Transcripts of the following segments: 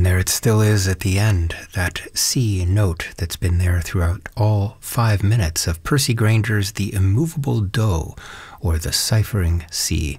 And there it still is at the end, that C note that's been there throughout all 5 minutes of Percy Grainger's The Immovable Do, or the ciphering C,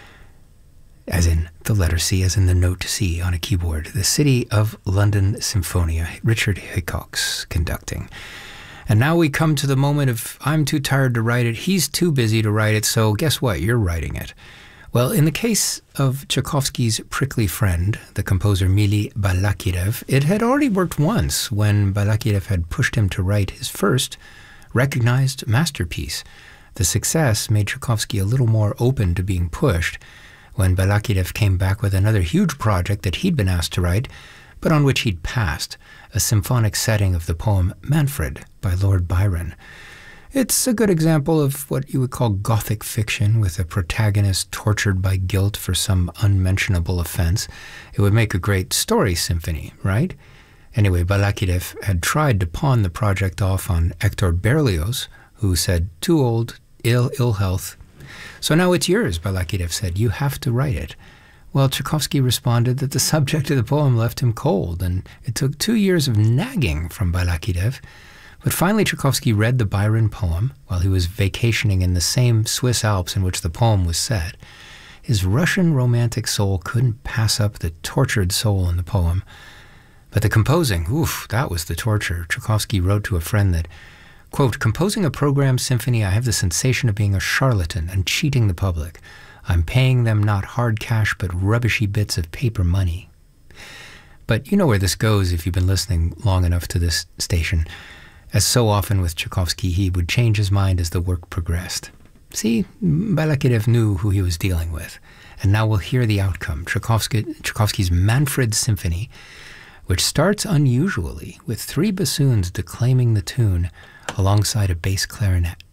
as in the letter C, as in the note C on a keyboard. The City of London Symphonia, Richard Hickox conducting. And now we come to the moment of, I'm too tired to write it, he's too busy to write it, so guess what, you're writing it. Well, in the case of Tchaikovsky's prickly friend, the composer Mily Balakirev, it had already worked once when Balakirev had pushed him to write his first recognized masterpiece. The success made Tchaikovsky a little more open to being pushed when Balakirev came back with another huge project that he'd been asked to write, but on which he'd passed, a symphonic setting of the poem Manfred by Lord Byron. It's a good example of what you would call Gothic fiction, with a protagonist tortured by guilt for some unmentionable offense. It would make a great story symphony, right? Anyway, Balakirev had tried to pawn the project off on Hector Berlioz, who said, too old, ill health. So now it's yours, Balakirev said. You have to write it. Well, Tchaikovsky responded that the subject of the poem left him cold, and it took 2 years of nagging from Balakirev. But finally, Tchaikovsky read the Byron poem while he was vacationing in the same Swiss Alps in which the poem was set. His Russian romantic soul couldn't pass up the tortured soul in the poem. But the composing, that was the torture. Tchaikovsky wrote to a friend that, quote, composing a programmed symphony, I have the sensation of being a charlatan and cheating the public. I'm paying them not hard cash, but rubbishy bits of paper money. But you know where this goes if you've been listening long enough to this station. As so often with Tchaikovsky, he would change his mind as the work progressed. See, Balakirev knew who he was dealing with. And now we'll hear the outcome, Tchaikovsky's Manfred Symphony, which starts unusually with 3 bassoons declaiming the tune alongside a bass clarinet.